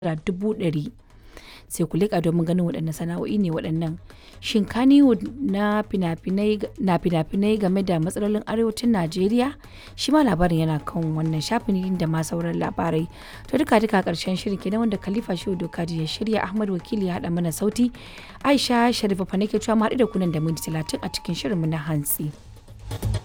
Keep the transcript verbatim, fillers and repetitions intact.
naira dubu ɗari. Sai ku leƙa domin ganin waɗanne sana'o'i ne waɗannan. Shin Kannywood na fina-finai na fina-finai game da matsalolin arewacin Najeriya? Shi ma labarin yana kan wannan shafin da ma sauran labarai. To duka duka ƙarshen shirin kenan wanda Khalifa Shehu Dokaji ya shirya, Ahmad Wakili ya haɗa mana sauti. Aisha Sharifa fa nake cewa mu haɗu da ku nan da minti talatin a cikin shirinmu na hantsi.